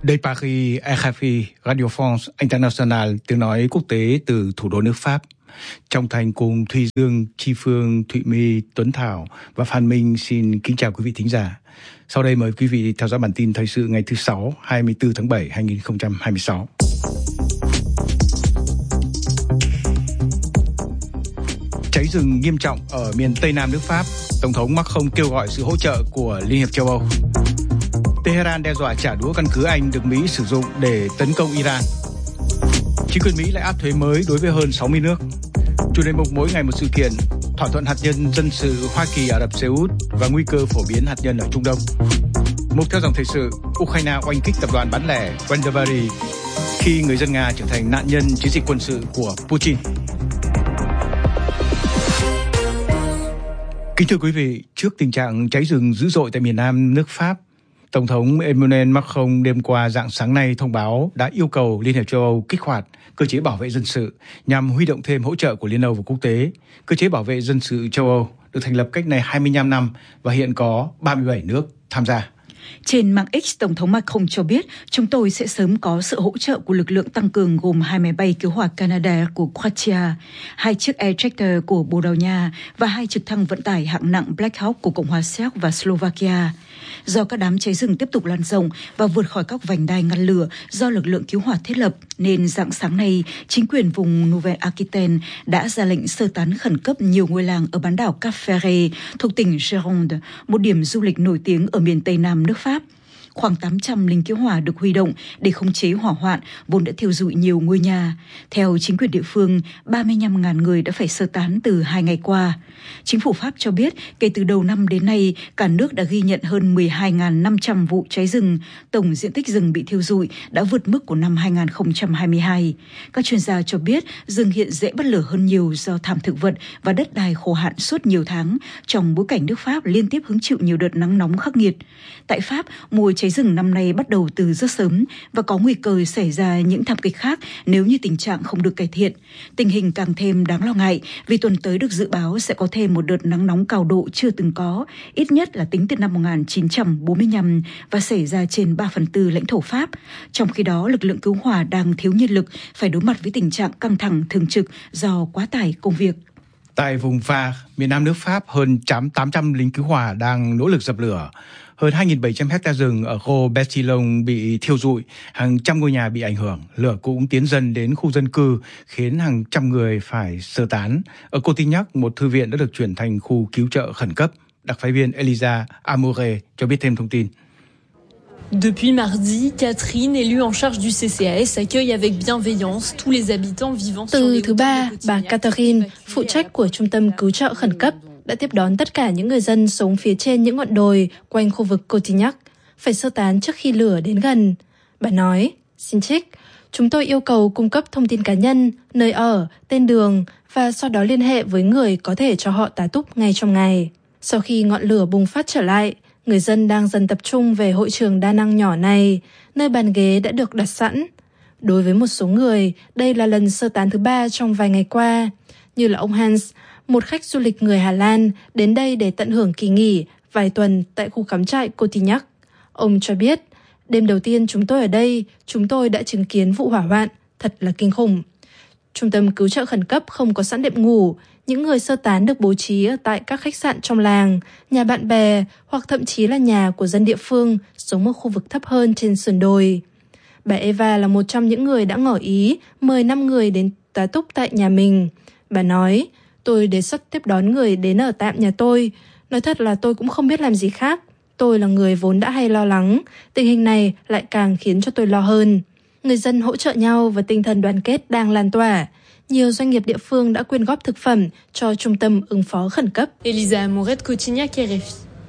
Đây Paris, RFI, Radio France International, tiếng nói quốc tế từ thủ đô nước Pháp. Trong thành cùng Thùy Dương, Chi Phương, Thụy My, Tuấn Thảo và Phan Minh xin kính chào quý vị thính giả. Sau đây mời quý vị theo dõi bản tin thời sự ngày thứ Sáu, 24 tháng 7, 2026. Cháy rừng nghiêm trọng ở miền Tây Nam nước Pháp. Tổng thống Macron kêu gọi sự hỗ trợ của Liên hiệp châu Âu. Tehran đe dọa trả đũa căn cứ Anh được Mỹ sử dụng để tấn công Iran. Chính quyền Mỹ lại áp thuế mới đối với hơn 60 nước. Chủ đề mục mỗi ngày một sự kiện, thỏa thuận hạt nhân dân sự Hoa Kỳ Ả Rập Xê Út và nguy cơ phổ biến hạt nhân ở Trung Đông. Mục theo dòng thời sự, Ukraine oanh kích tập đoàn bán lẻ Wendabari khi người dân Nga trở thành nạn nhân chiến dịch quân sự của Putin. Kính thưa quý vị, trước tình trạng cháy rừng dữ dội tại miền Nam nước Pháp, Tổng thống Emmanuel Macron đêm qua rạng sáng nay thông báo đã yêu cầu Liên hiệp châu Âu kích hoạt cơ chế bảo vệ dân sự nhằm huy động thêm hỗ trợ của Liên Âu và quốc tế. Cơ chế bảo vệ dân sự châu Âu được thành lập cách nay 25 năm và hiện có 37 nước tham gia. Trên mạng X, Tổng thống Macron cho biết chúng tôi sẽ sớm có sự hỗ trợ của lực lượng tăng cường gồm 2 máy bay cứu hỏa Canadair của Croatia, 2 chiếc Air Tractor của Bồ Đào Nha và 2 trực thăng vận tải hạng nặng Black Hawk của Cộng hòa Séc và Slovakia. Do các đám cháy rừng tiếp tục lan rộng và vượt khỏi các vành đai ngăn lửa do lực lượng cứu hỏa thiết lập, nên rạng sáng nay, chính quyền vùng Nouvelle-Aquitaine đã ra lệnh sơ tán khẩn cấp nhiều ngôi làng ở bán đảo Cap Ferret thuộc tỉnh Gironde, một điểm du lịch nổi tiếng ở miền Tây Nam nước Pháp. Khoảng 800 lính cứu hỏa được huy động để khống chế hỏa hoạn vốn đã thiêu rụi nhiều ngôi nhà. Theo chính quyền địa phương, 35.000 người đã phải sơ tán từ 2 ngày qua. Chính phủ Pháp cho biết, kể từ đầu năm đến nay, cả nước đã ghi nhận hơn 12.500 vụ cháy rừng. Tổng diện tích rừng bị thiêu rụi đã vượt mức của năm 2022. Các chuyên gia cho biết, rừng hiện dễ bắt lửa hơn nhiều do thảm thực vật và đất đai khô hạn suốt nhiều tháng, trong bối cảnh nước Pháp liên tiếp hứng chịu nhiều đợt nắng nóng khắc nghiệt. Tại Pháp, mùa cháy rừng năm nay bắt đầu từ rất sớm và có nguy cơ xảy ra những thảm kịch khác nếu như tình trạng không được cải thiện. Tình hình càng thêm đáng lo ngại vì tuần tới được dự báo sẽ có thêm một đợt nắng nóng cao độ chưa từng có, ít nhất là tính từ năm 1945 và xảy ra trên 3/4 lãnh thổ Pháp. Trong khi đó, lực lượng cứu hỏa đang thiếu nhân lực, phải đối mặt với tình trạng căng thẳng thường trực do quá tải công việc. Tại vùng Var, miền Nam nước Pháp, hơn 800 lính cứu hỏa đang nỗ lực dập lửa. Hơn 2.700 hecta rừng ở Gros Bertillon bị thiêu rụi, hàng trăm ngôi nhà bị ảnh hưởng. Lửa cũng tiến dần đến khu dân cư, khiến hàng trăm người phải sơ tán. Ở Cotignac, một thư viện đã được chuyển thành khu cứu trợ khẩn cấp. Đặc phái viên Elisa Amoure cho biết thêm thông tin. Depuis mardi, Catherine, élue en charge du CCAS, accueille avec bienveillance tous les habitants vivant sur les Từ thứ Ba, bà Catherine, phụ trách của Trung tâm Cứu trợ Khẩn cấp, đã tiếp đón tất cả những người dân sống phía trên những ngọn đồi quanh khu vực Cotignac, phải sơ tán trước khi lửa đến gần. Bà nói, xin trích, chúng tôi yêu cầu cung cấp thông tin cá nhân, nơi ở, tên đường và sau đó liên hệ với người có thể cho họ tá túc ngay trong ngày. Sau khi ngọn lửa bùng phát trở lại, người dân đang dần tập trung về hội trường đa năng nhỏ này, nơi bàn ghế đã được đặt sẵn. Đối với một số người, đây là lần sơ tán thứ 3 trong vài ngày qua, như là ông Hans, một khách du lịch người Hà Lan đến đây để tận hưởng kỳ nghỉ vài tuần tại khu cắm trại Cotignac. Ông cho biết, đêm đầu tiên chúng tôi ở đây, chúng tôi đã chứng kiến vụ hỏa hoạn, thật là kinh khủng. Trung tâm cứu trợ khẩn cấp không có sẵn đệm ngủ, những người sơ tán được bố trí ở tại các khách sạn trong làng, nhà bạn bè hoặc thậm chí là nhà của dân địa phương sống ở khu vực thấp hơn trên sườn đồi. Bà Eva là một trong những người đã ngỏ ý mời 5 người đến tá túc tại nhà mình. Bà nói, tôi đề xuất tiếp đón người đến ở tạm nhà tôi. Nói thật là tôi cũng không biết làm gì khác. Tôi là người vốn đã hay lo lắng, tình hình này lại càng khiến cho tôi lo hơn. Người dân hỗ trợ nhau và tinh thần đoàn kết đang lan tỏa. Nhiều doanh nghiệp địa phương đã quyên góp thực phẩm cho trung tâm ứng phó khẩn cấp. Elisa Amoure, Cotignac, RFI.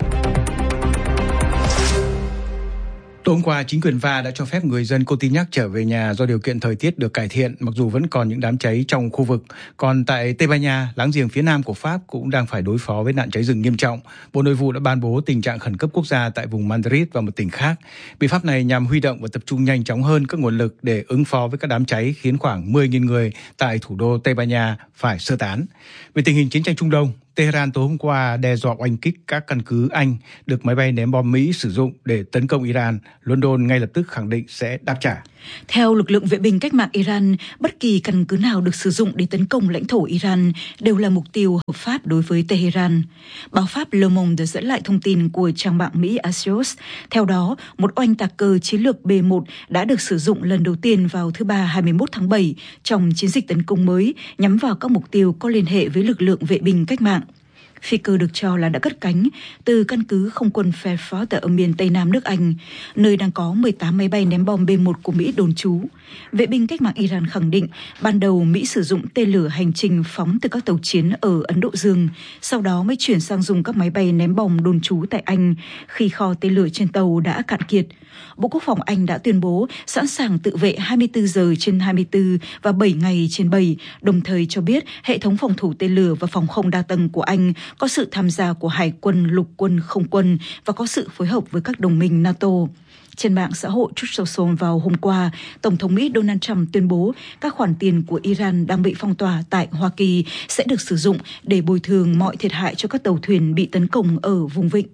Tối hôm qua, chính quyền Va đã cho phép người dân Cotignac trở về nhà do điều kiện thời tiết được cải thiện, mặc dù vẫn còn những đám cháy trong khu vực. Còn tại Tây Ban Nha, láng giềng phía nam của Pháp cũng đang phải đối phó với nạn cháy rừng nghiêm trọng. Bộ Nội vụ đã ban bố tình trạng khẩn cấp quốc gia tại vùng Madrid và một tỉnh khác. Biện pháp này nhằm huy động và tập trung nhanh chóng hơn các nguồn lực để ứng phó với các đám cháy, khiến khoảng 10.000 người tại thủ đô Tây Ban Nha phải sơ tán. Về tình hình chiến tranh Trung Đông, Tehran tối hôm qua đe dọa oanh kích các căn cứ Anh được máy bay ném bom Mỹ sử dụng để tấn công Iran. London ngay lập tức khẳng định sẽ đáp trả. Theo lực lượng vệ binh cách mạng Iran, bất kỳ căn cứ nào được sử dụng để tấn công lãnh thổ Iran đều là mục tiêu hợp pháp đối với Tehran. Báo Pháp Le Monde dẫn lại thông tin của trang mạng Mỹ Axios. Theo đó, một oanh tạc cờ chiến lược B-1 đã được sử dụng lần đầu tiên vào thứ Ba 21 tháng 7 trong chiến dịch tấn công mới nhắm vào các mục tiêu có liên hệ với lực lượng vệ binh cách mạng. Phi cơ được cho là đã cất cánh từ căn cứ không quân Fairford ở miền Tây Nam nước Anh, nơi đang có 18 máy bay ném bom B-1 của Mỹ đồn trú. Vệ binh cách mạng Iran khẳng định ban đầu Mỹ sử dụng tên lửa hành trình phóng từ các tàu chiến ở Ấn Độ Dương, sau đó mới chuyển sang dùng các máy bay ném bom đồn trú tại Anh khi kho tên lửa trên tàu đã cạn kiệt. Bộ Quốc phòng Anh đã tuyên bố sẵn sàng tự vệ 24 giờ trên 24 và 7 ngày trên 7, đồng thời cho biết hệ thống phòng thủ tên lửa và phòng không đa tầng của Anh có sự tham gia của Hải quân, Lục quân, Không quân và có sự phối hợp với các đồng minh NATO. Trên mạng xã hội Truth Social vào hôm qua, Tổng thống Mỹ Donald Trump tuyên bố các khoản tiền của Iran đang bị phong tỏa tại Hoa Kỳ sẽ được sử dụng để bồi thường mọi thiệt hại cho các tàu thuyền bị tấn công ở vùng vịnh.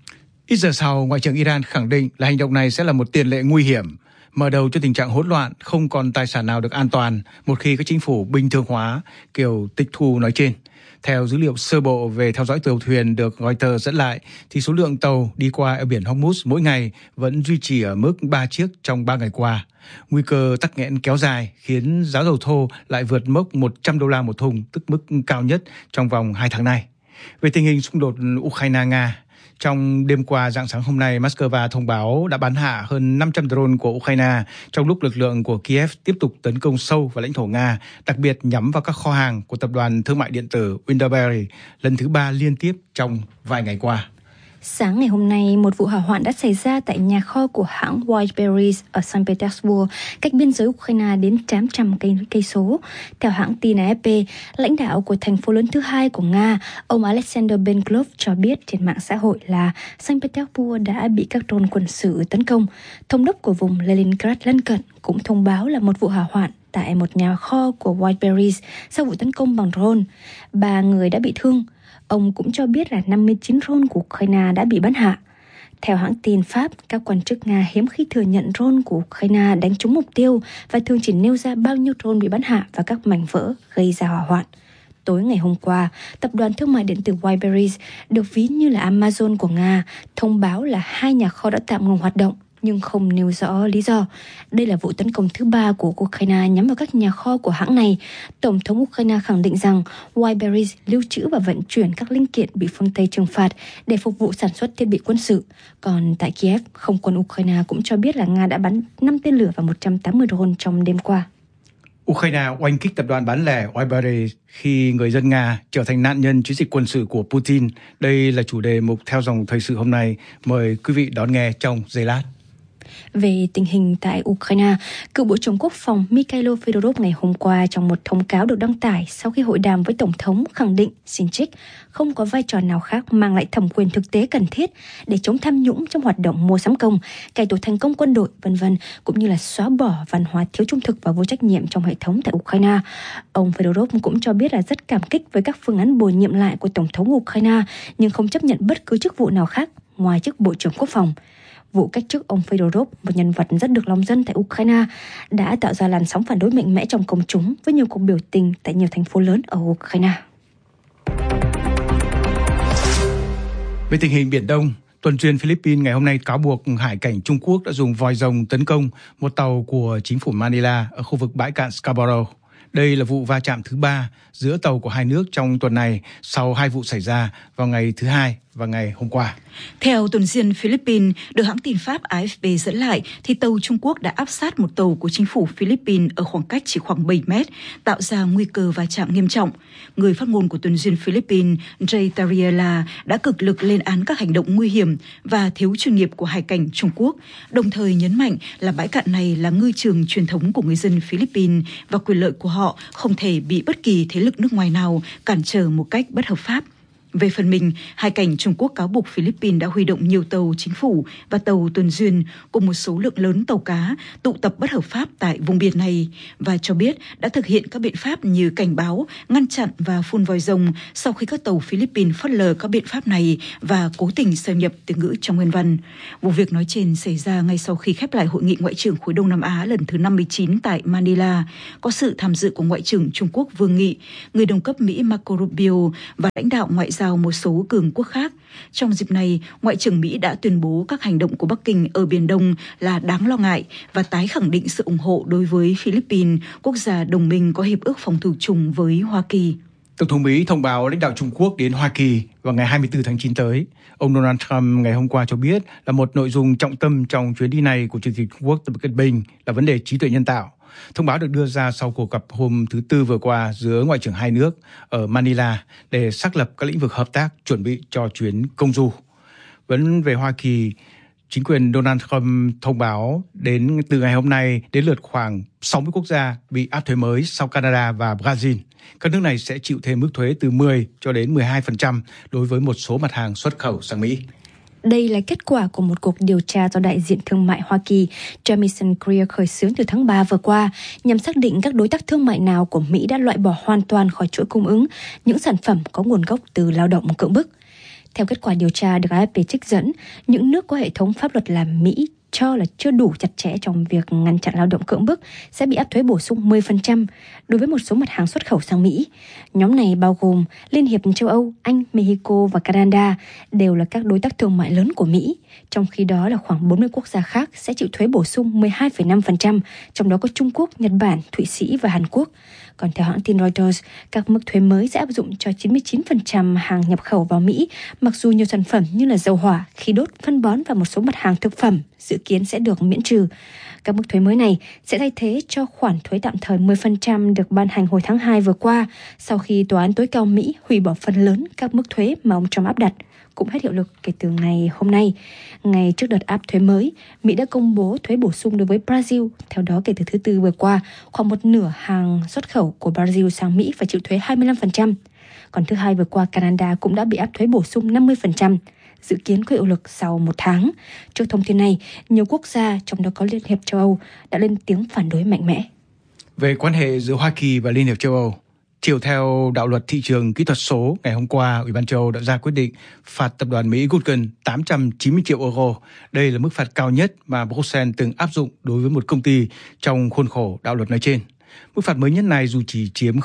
Ít giờ sau, Ngoại trưởng Iran khẳng định là hành động này sẽ là một tiền lệ nguy hiểm, mở đầu cho tình trạng hỗn loạn, không còn tài sản nào được an toàn một khi các chính phủ bình thường hóa kiểu tịch thu nói trên. Theo dữ liệu sơ bộ về theo dõi tàu thuyền được Reuters dẫn lại, thì số lượng tàu đi qua ở biển Hormuz mỗi ngày vẫn duy trì ở mức 3 chiếc trong 3 ngày qua. Nguy cơ tắc nghẽn kéo dài khiến giá dầu thô lại vượt mốc $100 một thùng, tức mức cao nhất trong vòng 2 tháng này. Về tình hình xung đột Ukraine-Nga, trong đêm qua rạng sáng hôm nay, Moscow thông báo đã bắn hạ hơn 500 drone của Ukraine trong lúc lực lượng của Kiev tiếp tục tấn công sâu vào lãnh thổ Nga, đặc biệt nhắm vào các kho hàng của tập đoàn thương mại điện tử Wildberries lần thứ 3 liên tiếp trong vài ngày qua. Sáng ngày hôm nay, một vụ hỏa hoạn đã xảy ra tại nhà kho của hãng Wildberries ở Saint Petersburg, cách biên giới Ukraine đến 800 cây số. Theo hãng tin AFP, lãnh đạo của thành phố lớn thứ hai của Nga, ông Alexander Benklov cho biết trên mạng xã hội là Saint Petersburg đã bị các drone quân sự tấn công. Thống đốc của vùng Leningrad lân cận cũng thông báo là một vụ hỏa hoạn tại một nhà kho của Wildberries sau vụ tấn công bằng drone. 3 người đã bị thương. Ông cũng cho biết là 59 drone của Ukraine đã bị bắn hạ. Theo hãng tin Pháp, các quan chức Nga hiếm khi thừa nhận drone của Ukraine đánh trúng mục tiêu và thường chỉ nêu ra bao nhiêu drone bị bắn hạ và các mảnh vỡ gây ra hỏa hoạn. Tối ngày hôm qua, tập đoàn thương mại điện tử Wildberries, được ví như là Amazon của Nga, thông báo là 2 nhà kho đã tạm ngừng hoạt động, nhưng không nêu rõ lý do. Đây là vụ tấn công thứ 3 của Ukraine nhắm vào các nhà kho của hãng này. Tổng thống Ukraine khẳng định rằng Wildberries lưu trữ và vận chuyển các linh kiện bị phương Tây trừng phạt để phục vụ sản xuất thiết bị quân sự. Còn tại Kiev, không quân Ukraine cũng cho biết là Nga đã bắn 5 tên lửa và 180 drone trong đêm qua. Ukraine oanh kích tập đoàn bán lẻ Wildberries khi người dân Nga trở thành nạn nhân chiến dịch quân sự của Putin. Đây là chủ đề mục Theo dòng thời sự hôm nay. Mời quý vị đón nghe trong giây lát. Về tình hình tại Ukraine, cựu Bộ trưởng Quốc phòng Mikhailo Fedorov ngày hôm qua trong một thông cáo được đăng tải sau khi hội đàm với Tổng thống khẳng định Sinchik không có vai trò nào khác mang lại thẩm quyền thực tế cần thiết để chống tham nhũng trong hoạt động mua sắm công, cải tổ thành công quân đội, v.v. cũng như là xóa bỏ văn hóa thiếu trung thực và vô trách nhiệm trong hệ thống tại Ukraine. Ông Fedorov cũng cho biết là rất cảm kích với các phương án bổ nhiệm lại của Tổng thống Ukraine, nhưng không chấp nhận bất cứ chức vụ nào khác ngoài chức Bộ trưởng Quốc phòng. Vụ cách chức ông Fedorov, một nhân vật rất được lòng dân tại Ukraine, đã tạo ra làn sóng phản đối mạnh mẽ trong công chúng với nhiều cuộc biểu tình tại nhiều thành phố lớn ở Ukraine. Về tình hình Biển Đông, tuần duyên Philippines ngày hôm nay cáo buộc hải cảnh Trung Quốc đã dùng vòi rồng tấn công một tàu của chính phủ Manila ở khu vực bãi cạn Scarborough. Đây là vụ va chạm thứ 3 giữa tàu của hai nước trong tuần này sau 2 vụ xảy ra vào ngày thứ Hai và ngày hôm qua. Theo tuần duyên Philippines, được hãng tin Pháp AFP dẫn lại, thì tàu Trung Quốc đã áp sát một tàu của chính phủ Philippines ở khoảng cách chỉ khoảng 7 mét, tạo ra nguy cơ va chạm nghiêm trọng. Người phát ngôn của tuần duyên Philippines, Jay Tariela, đã cực lực lên án các hành động nguy hiểm và thiếu chuyên nghiệp của hải cảnh Trung Quốc, đồng thời nhấn mạnh là bãi cạn này là ngư trường truyền thống của người dân Philippines và quyền lợi của họ không thể bị bất kỳ thế lực nước ngoài nào cản trở một cách bất hợp pháp. Về phần mình, hai cảnh Trung Quốc cáo buộc Philippines đã huy động nhiều tàu chính phủ và tàu tuần duyên cùng một số lượng lớn tàu cá tụ tập bất hợp pháp tại vùng biển này và cho biết đã thực hiện các biện pháp như cảnh báo, ngăn chặn và phun vòi rồng sau khi các tàu Philippines phớt lờ các biện pháp này và cố tình xâm nhập từ ngữ trong nguyên văn. Vụ việc nói trên xảy ra ngay sau khi khép lại hội nghị ngoại trưởng khối Đông Nam Á lần thứ 59 tại Manila, có sự tham dự của Ngoại trưởng Trung Quốc Vương Nghị, người đồng cấp Mỹ Marco Rubio và lãnh đạo ngoại giao một số cường quốc khác. Trong dịp này, Ngoại trưởng Mỹ đã tuyên bố các hành động của Bắc Kinh ở Biển Đông là đáng lo ngại và tái khẳng định sự ủng hộ đối với Philippines, quốc gia đồng minh có hiệp ước phòng thủ chung với Hoa Kỳ. Tổng thống Mỹ thông báo lãnh đạo Trung Quốc đến Hoa Kỳ vào ngày 24 tháng 9 tới. Ông Donald Trump ngày hôm qua cho biết là một nội dung trọng tâm trong chuyến đi này của Chủ tịch Trung Quốc Tập Cận Bình là vấn đề trí tuệ nhân tạo. Thông báo được đưa ra sau cuộc gặp hôm thứ Tư vừa qua giữa ngoại trưởng hai nước ở Manila để xác lập các lĩnh vực hợp tác chuẩn bị cho chuyến công du. Vẫn về Hoa Kỳ, chính quyền Donald Trump thông báo đến từ ngày hôm nay đến lượt khoảng 60 quốc gia bị áp thuế mới sau Canada và Brazil. Các nước này sẽ chịu thêm mức thuế từ 10 cho đến 12% đối với một số mặt hàng xuất khẩu sang Mỹ. Đây là kết quả của một cuộc điều tra do đại diện thương mại Hoa Kỳ Jamieson Greer khởi xướng từ tháng 3 vừa qua nhằm xác định các đối tác thương mại nào của Mỹ đã loại bỏ hoàn toàn khỏi chuỗi cung ứng những sản phẩm có nguồn gốc từ lao động cưỡng bức. Theo kết quả điều tra được AFP trích dẫn, những nước có hệ thống pháp luật làm Mỹ cho là chưa đủ chặt chẽ trong việc ngăn chặn lao động cưỡng bức sẽ bị áp thuế bổ sung 10% đối với một số mặt hàng xuất khẩu sang Mỹ. Nhóm này bao gồm Liên hiệp châu Âu, Anh, Mexico và Canada đều là các đối tác thương mại lớn của Mỹ. Trong khi đó là khoảng 40 quốc gia khác sẽ chịu thuế bổ sung 12,5%, trong đó có Trung Quốc, Nhật Bản, Thụy Sĩ và Hàn Quốc. Còn theo hãng tin Reuters, các mức thuế mới sẽ áp dụng cho 99% hàng nhập khẩu vào Mỹ, mặc dù nhiều sản phẩm như là dầu hỏa, khí đốt, phân bón và một số mặt hàng thực phẩm dự kiến sẽ được miễn trừ. Các mức thuế mới này sẽ thay thế cho khoản thuế tạm thời 10% được ban hành hồi tháng 2 vừa qua, sau khi Tòa án tối cao Mỹ hủy bỏ phần lớn các mức thuế mà ông Trump áp đặt, cũng hết hiệu lực kể từ ngày hôm nay. Ngay trước đợt áp thuế mới, Mỹ đã công bố thuế bổ sung đối với Brazil. Theo đó, kể từ thứ Tư vừa qua, khoảng một nửa hàng xuất khẩu của Brazil sang Mỹ phải chịu thuế 25%. Còn thứ Hai vừa qua, Canada cũng đã bị áp thuế bổ sung 50%, dự kiến có hiệu lực sau một tháng. Trước thông tin này, nhiều quốc gia, trong đó có Liên hiệp châu Âu, đã lên tiếng phản đối mạnh mẽ. Về quan hệ giữa Hoa Kỳ và Liên hiệp châu Âu, chiều theo đạo luật thị trường kỹ thuật số, ngày hôm qua, Ủy ban châu Âu đã ra quyết định phạt tập đoàn Mỹ Google 890 triệu euro. Đây là mức phạt cao nhất mà Bruxelles từng áp dụng đối với một công ty trong khuôn khổ đạo luật nói trên. Mức phạt mới nhất này dù chỉ chiếm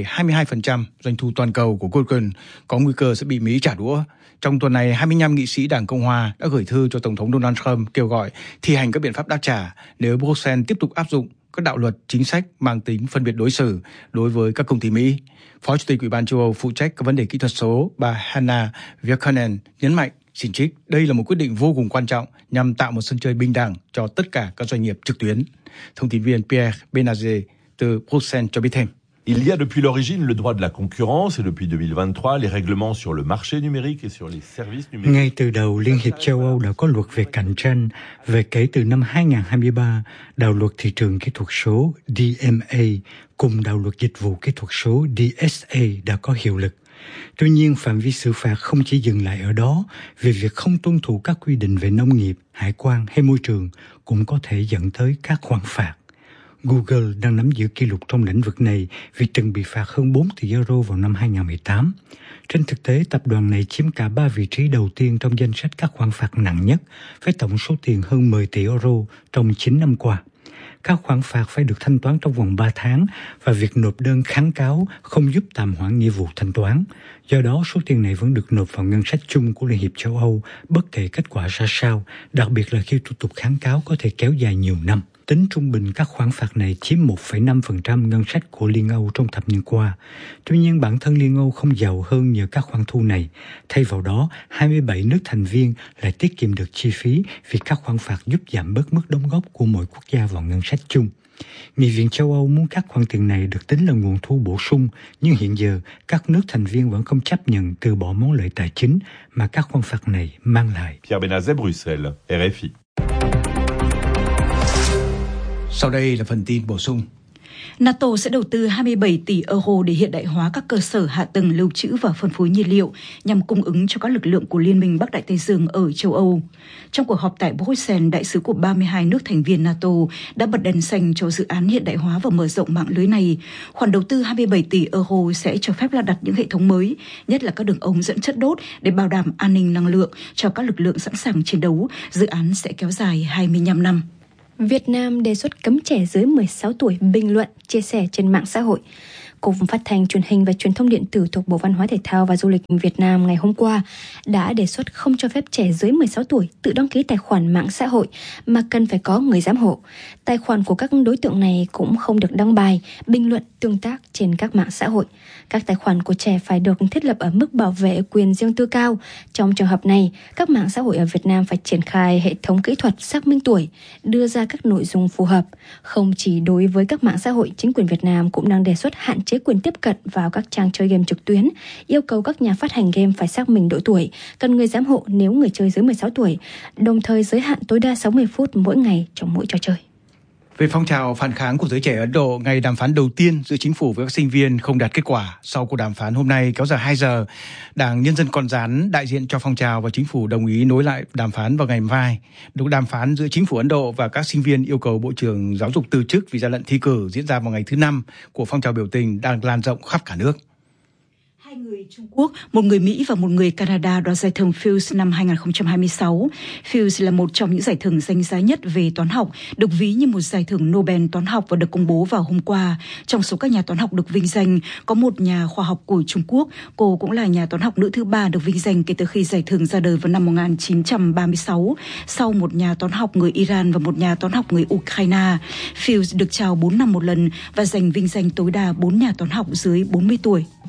0,22% doanh thu toàn cầu của Google, có nguy cơ sẽ bị Mỹ trả đũa. Trong tuần này, 25 nghị sĩ Đảng Cộng Hòa đã gửi thư cho Tổng thống Donald Trump kêu gọi thi hành các biện pháp đáp trả nếu Bruxelles tiếp tục áp dụng các đạo luật chính sách mang tính phân biệt đối xử đối với các công ty Mỹ. Phó Chủ tịch Ủy ban châu Âu phụ trách các vấn đề kỹ thuật số, bà Hanna Virkkunen nhấn mạnh, xin trích, đây là một quyết định vô cùng quan trọng nhằm tạo một sân chơi bình đẳng cho tất cả các doanh nghiệp trực tuyến. Thông tin viên Pierre Benazé từ Bruxelles cho biết thêm. Il y a depuis l'origine le droit de la concurrence et depuis 2023 les règlements sur le marché numérique et sur les services numériques. Ngay từ đầu, Liên hiệp châu Âu đã có luật về cạnh tranh và kể từ năm 2023, đạo luật thị trường kỹ thuật số DMA cùng đạo luật dịch vụ kỹ thuật số DSA đã có hiệu lực. Tuy nhiên, phạm vi xử phạt không chỉ dừng lại ở đó, vì việc không tuân thủ các quy định về nông nghiệp, hải quan hay môi trường cũng có thể dẫn tới các khoản phạt. Google đang nắm giữ kỷ lục trong lĩnh vực này vì từng bị phạt hơn 4 tỷ euro vào năm 2018. Trên thực tế, tập đoàn này chiếm cả 3 vị trí đầu tiên trong danh sách các khoản phạt nặng nhất, với tổng số tiền hơn 10 tỷ euro trong 9 năm qua. Các khoản phạt phải được thanh toán trong vòng 3 tháng và việc nộp đơn kháng cáo không giúp tạm hoãn nghĩa vụ thanh toán. Do đó, số tiền này vẫn được nộp vào ngân sách chung của Liên hiệp châu Âu, bất kể kết quả ra sao, đặc biệt là khi thủ tục kháng cáo có thể kéo dài nhiều năm. Tính trung bình, các khoản phạt này chiếm 1,5% ngân sách của Liên Âu trong thập niên qua. Tuy nhiên, bản thân Liên Âu không giàu hơn nhờ các khoản thu này. Thay vào đó, 27 nước thành viên lại tiết kiệm được chi phí vì các khoản phạt giúp giảm bớt mức đóng góp của mỗi quốc gia vào ngân sách chung. Nghị viện châu Âu muốn các khoản tiền này được tính là nguồn thu bổ sung, nhưng hiện giờ các nước thành viên vẫn không chấp nhận từ bỏ món lợi tài chính mà các khoản phạt này mang lại. Pierre Benazet, Bruxelles, RFI. Sau đây là phần tin bổ sung. NATO sẽ đầu tư 27 tỷ euro để hiện đại hóa các cơ sở hạ tầng lưu trữ và phân phối nhiên liệu nhằm cung ứng cho các lực lượng của Liên minh Bắc Đại Tây Dương ở châu Âu. Trong cuộc họp tại Bruxelles, đại sứ của 32 nước thành viên NATO đã bật đèn xanh cho dự án hiện đại hóa và mở rộng mạng lưới này. Khoản đầu tư 27 tỷ euro sẽ cho phép lắp đặt những hệ thống mới, nhất là các đường ống dẫn chất đốt để bảo đảm an ninh năng lượng cho các lực lượng sẵn sàng chiến đấu. Dự án sẽ kéo dài 25 năm. Việt Nam đề xuất cấm trẻ dưới 16 tuổi bình luận, chia sẻ trên mạng xã hội. Cục Phát thanh Truyền hình và Truyền thông điện tử thuộc Bộ Văn hóa Thể thao và Du lịch Việt Nam ngày hôm qua đã đề xuất không cho phép trẻ dưới 16 tuổi tự đăng ký tài khoản mạng xã hội mà cần phải có người giám hộ. Tài khoản của các đối tượng này cũng không được đăng bài, bình luận, tương tác trên các mạng xã hội. Các tài khoản của trẻ phải được thiết lập ở mức bảo vệ quyền riêng tư cao. Trong trường hợp này, các mạng xã hội ở Việt Nam phải triển khai hệ thống kỹ thuật xác minh tuổi, đưa ra các nội dung phù hợp. Không chỉ đối với các mạng xã hội, chính quyền Việt Nam cũng đang đề xuất hạn chế quyền tiếp cận vào các trang chơi game trực tuyến, yêu cầu các nhà phát hành game phải xác minh độ tuổi, cần người giám hộ nếu người chơi dưới 16 tuổi, đồng thời giới hạn tối đa 60 phút mỗi ngày trong mỗi trò chơi. Về phong trào phản kháng của giới trẻ Ấn Độ, ngày đàm phán đầu tiên giữa chính phủ với các sinh viên không đạt kết quả. Sau cuộc đàm phán hôm nay kéo dài 2 giờ, Đảng Nhân dân Con Rán đại diện cho phong trào và chính phủ đồng ý nối lại đàm phán vào ngày mai. Cuộc đàm phán giữa chính phủ Ấn Độ và các sinh viên yêu cầu Bộ trưởng Giáo dục từ chức vì gian lận thi cử diễn ra vào ngày thứ 5 của phong trào biểu tình đang lan rộng khắp cả nước. Hai người Trung Quốc, một người Mỹ và một người Canada đoạt giải thưởng Fields năm 2026. Fields là một trong những giải thưởng danh giá nhất về toán học, được ví như một giải thưởng Nobel toán học và được công bố vào hôm qua. Trong số các nhà toán học được vinh danh, có một nhà khoa học của Trung Quốc. Cô cũng là nhà toán học nữ thứ 3 được vinh danh kể từ khi giải thưởng ra đời vào năm 1936, sau một nhà toán học người Iran và một nhà toán học người Ukraine. Fields được trao 4 năm một lần và giành vinh danh tối đa 4 nhà toán học dưới 40 tuổi.